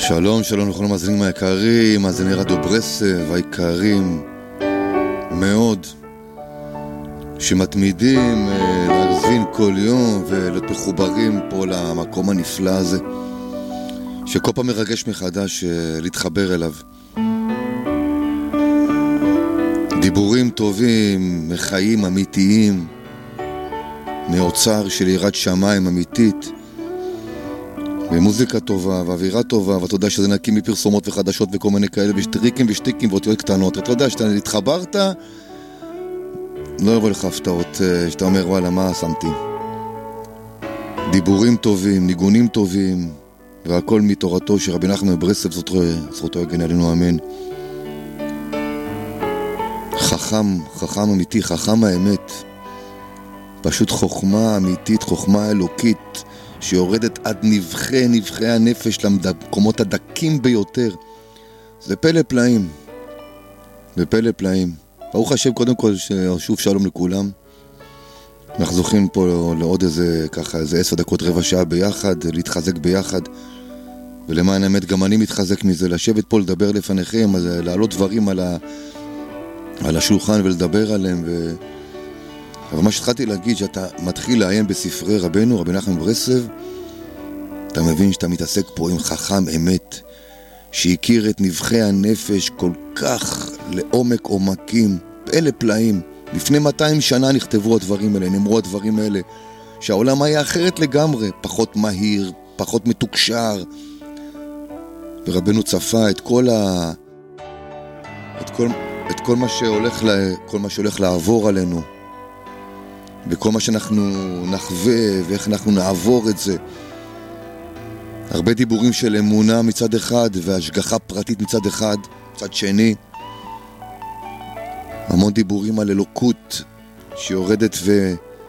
שלום, שלום לכל המאזינים היקרים, מאזיני רדיו ברסלב היקרים מאוד, שמתמידים להאזין כל יום ולהיות מחוברים פה למקום הנפלא הזה, שכל פעם מרגש מחדש להתחבר אליו. דיבורים טובים, מחיים אמיתיים, מאוצר של יראת שמיים אמיתית, ומוזיקה טובה, ואווירה טובה, ואתה יודע שזה נקי מפרסומות וחדשות וכל מיני כאלה, ושטריקים ושטיקים ואותיות קטנות. אתה יודע, שאתה התחברת, לא יבוא לך הפתעות, שאתה אומר, וואלה, מה שמתי? דיבורים טובים, ניגונים טובים, והכל מתורתו שרבי נחמן מברסלב, זכותו יגן עלינו, אמן. חכם אמיתי, חכם האמת. פשוט חוכמה אמיתית, חוכמה אלוקית, שיורדת עד נבחי הנפש למקומות הדקים ביותר. זה פלא פלאים. זה פלא פלאים. ברוך השם, קודם כל, שוב שלום לכולם. אנחנו זוכים פה לעוד איזה 10 דקות, רבע שעה ביחד, להתחזק ביחד. ולמען האמת, גם אני מתחזק מזה, לשבת פה לדבר לפניכם, אז לעלות דברים על השולחן ולדבר עליהם. אבל מה שהתחלתי להגיד, שאתה מתחיל לעיין בספרי רבנו, רבי נחמן מברסלב, אתה מבין שאתה מתעסק פה עם חכם אמת, שהכיר את נבחי הנפש כל כך לעומק עומקים, פלא פלאים. לפני 200 שנה נכתבו הדברים האלה, נאמרו הדברים האלה, שהעולם היה אחרת לגמרי, פחות מהיר, פחות מתוקשר, ורבנו צפה את כל מה שהולך לעבור עלינו, וכל מה שאנחנו נחווה ואיך אנחנו נעבור את זה. הרבה דיבורים של אמונה מצד אחד והשגחה פרטית מצד אחד, מצד שני. המון דיבורים על אלוקות שיורדת